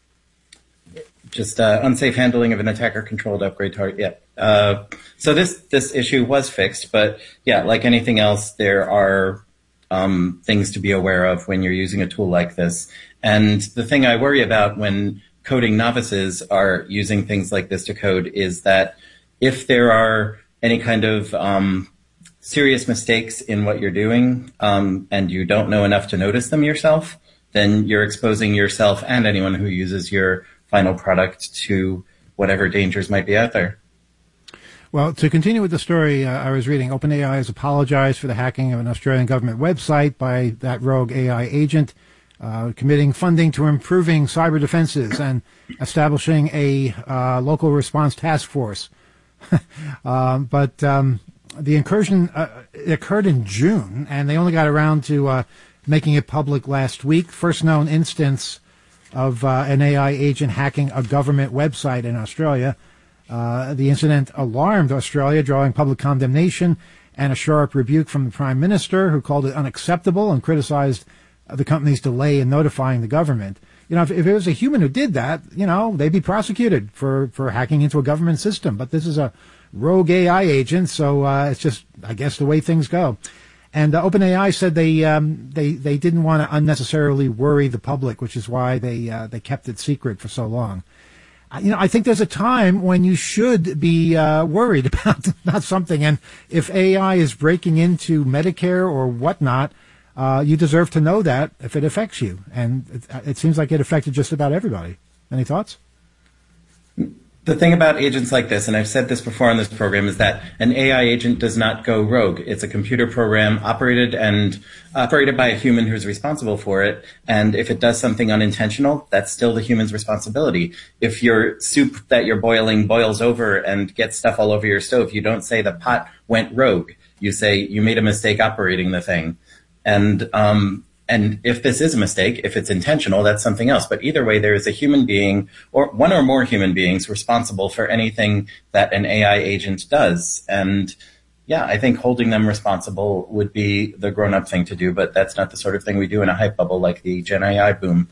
Speaker 2: Just uh, unsafe handling of an attacker-controlled upgrade target. Yeah. Uh, so this this issue was fixed, but yeah, like anything else, there are um, things to be aware of when you're using a tool like this. And the thing I worry about when coding novices are using things like this to code is that if there are any kind of um, serious mistakes in what you're doing um, and you don't know enough to notice them yourself, then you're exposing yourself and anyone who uses your final product to whatever dangers might be out there.
Speaker 1: Well, to continue with the story, uh, I was reading OpenAI has apologized for the hacking of an Australian government website by that rogue A I agent, uh, committing funding to improving cyber defenses and establishing a uh, local response task force. um, but um, the incursion uh, occurred in June, and they only got around to uh, making it public last week. First known instance of uh, an A I agent hacking a government website in Australia. Uh, the incident alarmed Australia, drawing public condemnation and a sharp rebuke from the Prime Minister, who called it unacceptable and criticized uh, the company's delay in notifying the government. You know, if, if it was a human who did that, you know, they'd be prosecuted for, for hacking into a government system. But this is a rogue A I agent, so uh, it's just, I guess, the way things go. And uh, OpenAI said they um, they they didn't want to unnecessarily worry the public, which is why they uh, they kept it secret for so long. You know, I think there's a time when you should be uh, worried about, about something. And if A I is breaking into Medicare or whatnot, uh, you deserve to know that if it affects you. And it, it seems like it affected just about everybody. Any thoughts?
Speaker 2: The thing about agents like this, and I've said this before on this program, is that an A I agent does not go rogue. It's a computer program operated and operated by a human who's responsible for it. And if it does something unintentional, that's still the human's responsibility. If your soup that you're boiling boils over and gets stuff all over your stove, you don't say the pot went rogue. You say you made a mistake operating the thing. And, um, And if this is a mistake, if it's intentional, that's something else. But either way, there is a human being or one or more human beings responsible for anything that an A I agent does. And yeah, I think holding them responsible would be the grown-up thing to do, but that's not the sort of thing we do in a hype bubble like the Gen A I boom.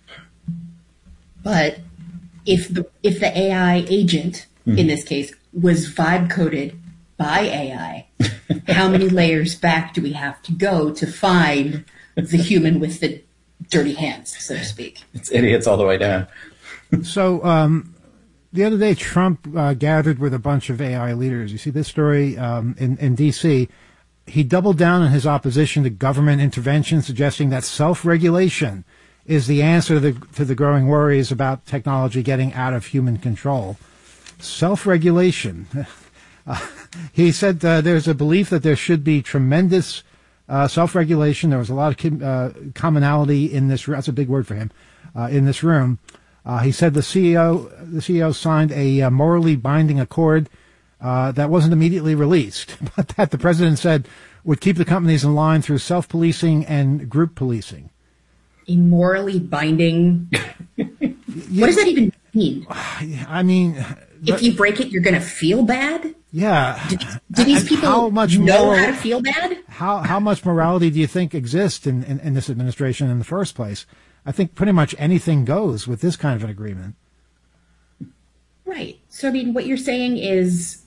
Speaker 3: But if the if the A I agent, mm-hmm. in this case, was vibe coded by A I, how many layers back do we have to go to find the human with the dirty hands, so to speak?
Speaker 2: It's idiots all the way down.
Speaker 1: So um, the other day, Trump uh, gathered with a bunch of A I leaders. You see this story um, in, in D C He doubled down on his opposition to government intervention, suggesting that self-regulation is the answer to the, to the growing worries about technology getting out of human control. Self-regulation. Uh, he said uh, there's a belief that there should be tremendous Uh, self-regulation. There was a lot of com- uh, commonality in this. That's a big word for him. Uh, in this room, uh, he said the C E O, the C E O signed a uh, morally binding accord uh, that wasn't immediately released, but that the president said would keep the companies in line through self-policing and group policing.
Speaker 3: A morally binding. What does that even mean?
Speaker 1: I mean,
Speaker 3: if you break it, you're going to feel bad.
Speaker 1: Yeah.
Speaker 3: Do, do these
Speaker 1: and
Speaker 3: people
Speaker 1: how much
Speaker 3: know
Speaker 1: moral,
Speaker 3: how to feel bad?
Speaker 1: How how much morality do you think exists in, in, in this administration in the first place? I think pretty much anything goes with this kind of an agreement.
Speaker 3: Right. So, I mean, what you're saying is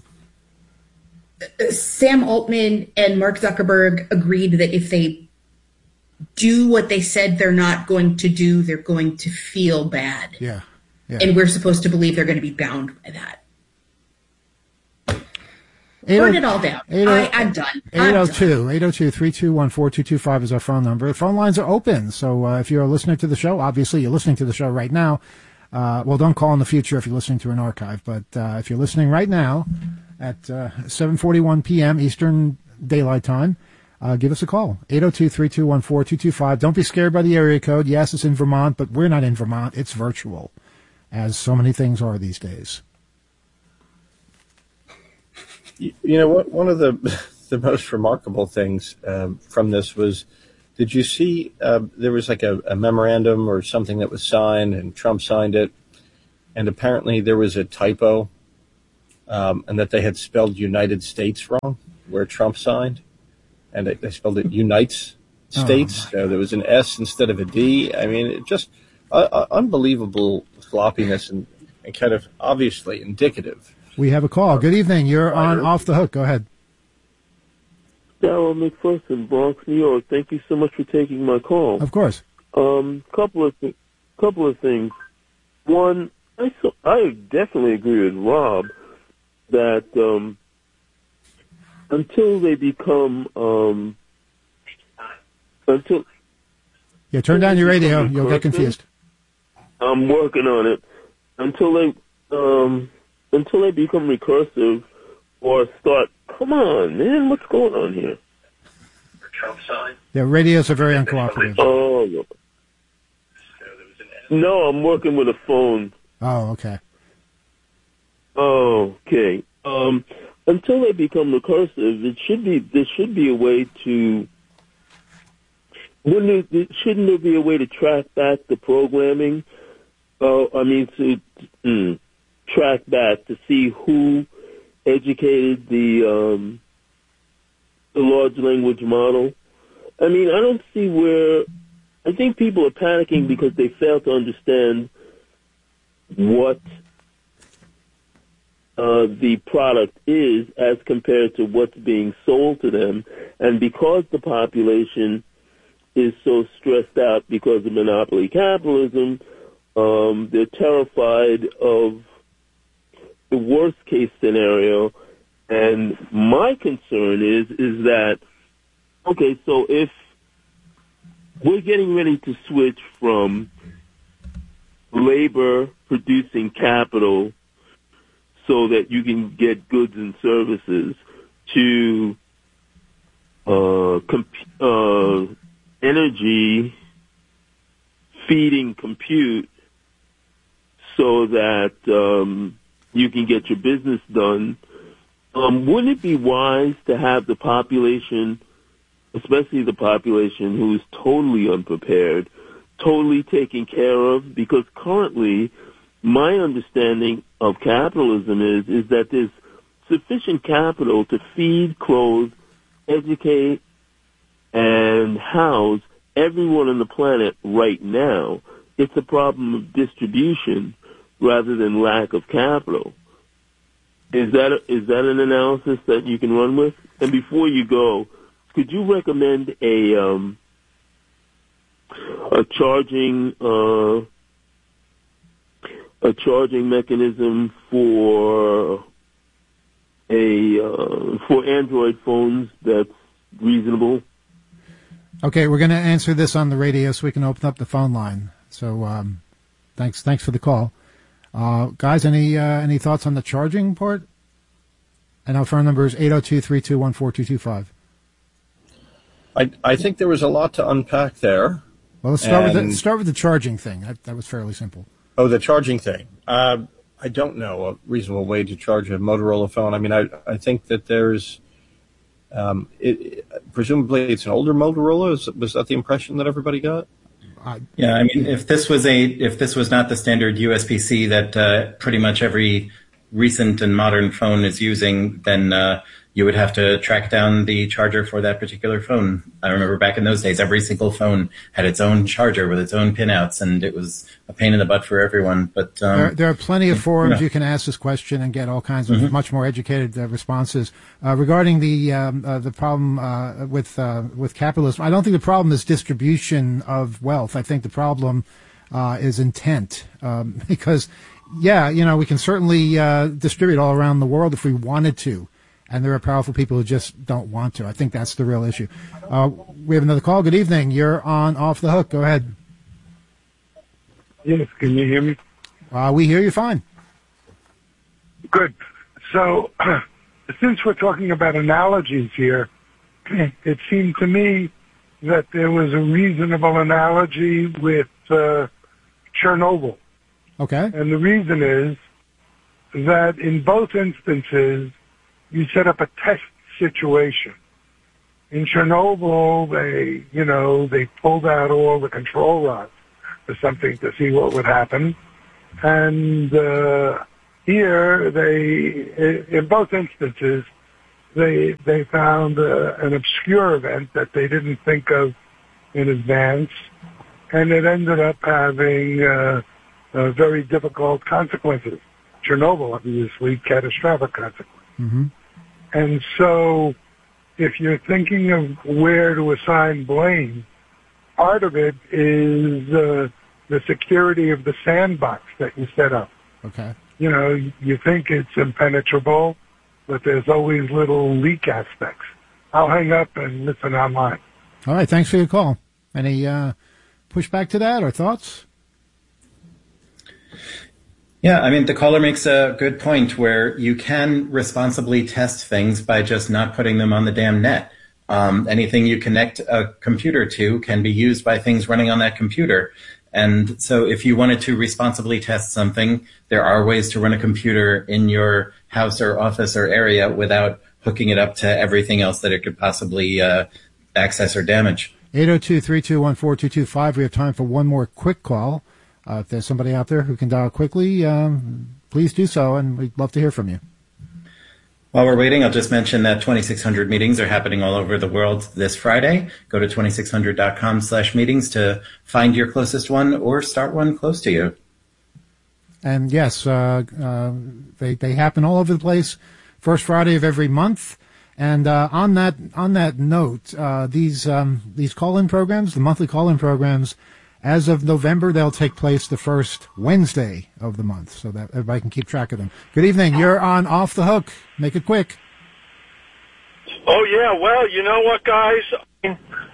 Speaker 3: Sam Altman and Mark Zuckerberg agreed that if they do what they said they're not going to do, they're going to feel bad.
Speaker 1: Yeah. yeah.
Speaker 3: And we're supposed to believe they're going to be bound by that. Burn it all down. I, I'm done.
Speaker 1: eight oh two, eight oh two, three two one, four two two five is our phone number. The phone lines are open. So uh, if you're a listener to the show, obviously you're listening to the show right now. Uh, well, don't call in the future if you're listening to an archive. But uh, if you're listening right now at uh, seven forty-one p.m. Eastern Daylight Time, uh, give us a call. eight oh two, three two one, four two two five. Don't be scared by the area code. Yes, it's in Vermont, but we're not in Vermont. It's virtual, as so many things are these days.
Speaker 4: You know, what? One of the the most remarkable things um, from this was, did you see uh, there was like a, a memorandum or something that was signed, and Trump signed it, and apparently there was a typo, um, and that they had spelled United States wrong where Trump signed, and they, they spelled it Unites States. Oh. So there was an S instead of a D. I mean, it just uh, uh, unbelievable sloppiness and, and kind of obviously indicative.
Speaker 1: We have a call. Good evening. You're on Off the Hook. Go ahead.
Speaker 9: Darryl McPherson, Bronx, New York. Thank you so much for taking my call.
Speaker 1: Of course.
Speaker 9: Um, couple of th- couple of things. one, I so, I definitely agree with Rob that um, until they become um, until
Speaker 1: yeah, turn down your radio. You'll get confused.
Speaker 9: I'm working on it. Until they um, until they become recursive or start. Come on, man, what's going on here?
Speaker 1: Yeah, radios are very uncooperative.
Speaker 9: Oh no. No, I'm working with a phone.
Speaker 1: Oh, okay.
Speaker 9: Oh, okay. Um, until they become recursive, it should be there should be a way to. Wouldn't it, shouldn't there be a way to track back the programming? Uh, I mean, to mm, track back to see who educated the um, the large language model. I mean, I don't see where. I think people are panicking because they fail to understand what uh, the product is as compared to what's being sold to them. And because the population is so stressed out because of monopoly capitalism, um, they're terrified of the worst case scenario. And my concern is, is that, okay, so if we're getting ready to switch from labor producing capital so that you can get goods and services to uh, comp- uh, energy feeding compute so that um, you can get your business done. Um, wouldn't it be wise to have the population, especially the population who is totally unprepared, totally taken care of? Because currently, my understanding of capitalism is, is that there's sufficient capital to feed, clothe, educate, and house everyone on the planet right now. It's a problem of distribution rather than lack of capital. Is that a, is that an analysis that you can run with? And before you go, could you recommend a um, a charging uh, a charging mechanism for a uh, for Android phones that's reasonable?
Speaker 1: Okay, we're going to answer this on the radio so we can open up the phone line. So um, thanks thanks for the call. Uh, guys, any uh, any thoughts on the charging part? And our phone number is eight oh two, three two one, four two two five.
Speaker 4: I, I think there was a lot to unpack there.
Speaker 1: Well, let's start, with the, start with the charging thing. That, that was fairly simple.
Speaker 4: Oh, the charging thing. Uh, I don't know a reasonable way to charge a Motorola phone. I mean, I, I think that there's, um, it, it, presumably it's an older Motorola. Is, was that the impression that everybody got?
Speaker 2: Uh, yeah, I mean, if this was a, if this was not the standard U S B C that uh, pretty much every recent and modern phone is using, then uh, you would have to track down the charger for that particular phone. I remember back in those days, every single phone had its own charger with its own pinouts, and it was a pain in the butt for everyone. But um,
Speaker 1: there, there are plenty of forums
Speaker 2: yeah.
Speaker 1: you can ask this question and get all kinds of
Speaker 2: mm-hmm.
Speaker 1: much more educated uh, responses uh, regarding the um, uh, the problem uh, with uh, with capitalism. I don't think the problem is distribution of wealth. I think the problem uh, is intent, um, because. Yeah, you know, we can certainly uh, distribute all around the world if we wanted to, and there are powerful people who just don't want to. I think that's the real issue. Uh, we have another call. Good evening. You're on Off the Hook. Go ahead.
Speaker 5: Yes, can you hear me?
Speaker 1: Uh, we hear you fine.
Speaker 5: Good. So, since we're talking about analogies here, it seemed to me that there was a reasonable analogy with uh, Chernobyl.
Speaker 1: Okay.
Speaker 5: And the reason is that in both instances, you set up a test situation. In Chernobyl, they, you know, they pulled out all the control rods or something to see what would happen. And uh, here, they, in both instances, they they found uh, an obscure event that they didn't think of in advance, and it ended up having Uh, Uh, very difficult consequences. Chernobyl, obviously, catastrophic consequences.
Speaker 1: Mm-hmm.
Speaker 5: And so, if you're thinking of where to assign blame, part of it is uh, the security of the sandbox that you set up.
Speaker 1: Okay.
Speaker 5: You know, you think it's impenetrable, but there's always little leak aspects. I'll hang up and listen online.
Speaker 1: All right. Thanks for your call. Any uh, pushback to that or thoughts?
Speaker 2: Yeah, I mean, the caller makes a good point where you can responsibly test things by just not putting them on the damn net. Um, anything you connect a computer to can be used by things running on that computer. And so if you wanted to responsibly test something, there are ways to run a computer in your house or office or area without hooking it up to everything else that it could possibly uh, access or damage.
Speaker 1: eight oh two, three two one, four two two five. We have time for one more quick call. Uh, if there's somebody out there who can dial quickly, um, please do so, and we'd love to hear from you.
Speaker 2: While we're waiting, I'll just mention that twenty-six hundred meetings are happening all over the world this Friday. Go to twenty-six hundred dot com slash meetings to find your closest one or start one close to you.
Speaker 1: And yes, uh, uh, they they happen all over the place. First Friday of every month. And uh, on that on that note, uh, these um, these call-in programs, the monthly call-in programs, as of November, they'll take place the first Wednesday of the month, so that everybody can keep track of them. Good evening. You're on Off the Hook. Make it quick.
Speaker 10: Oh, yeah. Well, you know what, guys?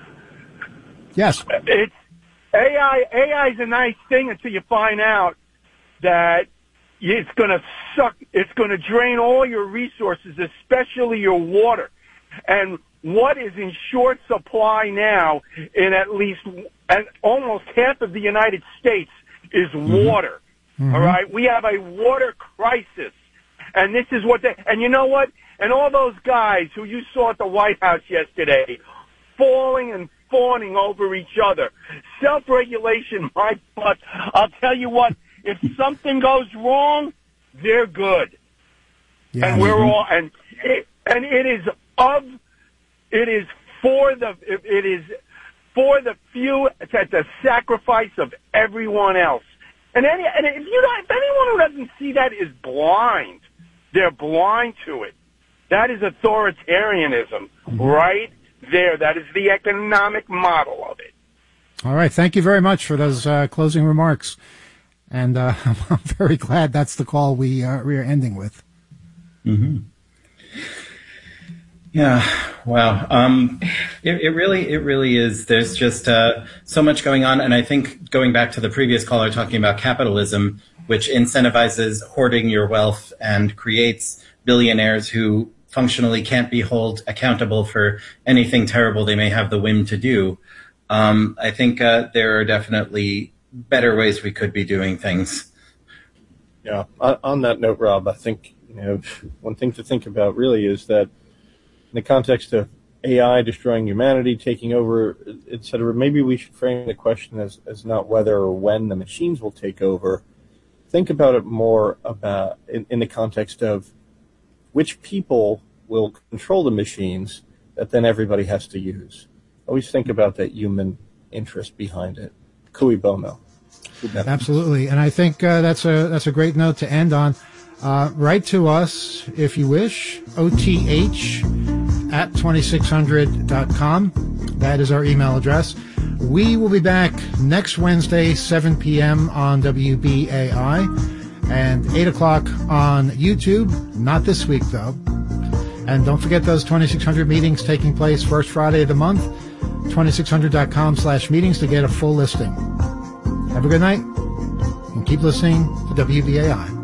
Speaker 1: Yes.
Speaker 10: It's A I. A I is a nice thing until you find out that it's going to suck. It's going to drain all your resources, especially your water. And what is in short supply now in at least and almost half of the United States is water. Mm-hmm. All right? We have a water crisis. And this is what they, and you know what? And all those guys who you saw at the White House yesterday, falling and fawning over each other. Self-regulation, my butt. I'll tell you what, if something goes wrong, they're good. Yeah. And we're all, and it, and it is of, it is for the, it is for the few at the sacrifice of everyone else. And any, and if you don't, if anyone who doesn't see that is blind, they're blind to it. That is authoritarianism, right there. That is the economic model of it.
Speaker 1: All right. Thank you very much for those uh, closing remarks. And uh, I'm very glad that's the call we, uh, we are ending with.
Speaker 2: Mm-hmm. Yeah. Wow. Um, it, it really, it really is. There's just uh, so much going on. And I think going back to the previous caller talking about capitalism, which incentivizes hoarding your wealth and creates billionaires who functionally can't be held accountable for anything terrible they may have the whim to do. Um, I think uh, there are definitely better ways we could be doing things.
Speaker 4: Yeah. On that note, Rob, I think you know one thing to think about really is that in the context of A I destroying humanity, taking over, et cetera, maybe we should frame the question as, as not whether or when the machines will take over. Think about it more about in, in the context of which people will control the machines that then everybody has to use. Always think about that human interest behind it. Cui bono.
Speaker 1: Absolutely. And I think uh, that's a that's a great note to end on. Uh, write to us if you wish, O T H at twenty-six hundred dot com. That is our email address. We will be back next Wednesday, seven p.m. on W B A I and eight o'clock on YouTube. Not this week, though. And don't forget those twenty-six hundred meetings taking place first Friday of the month. twenty-six hundred dot com slash meetings to get a full listing. Have a good night and keep listening to W B A I.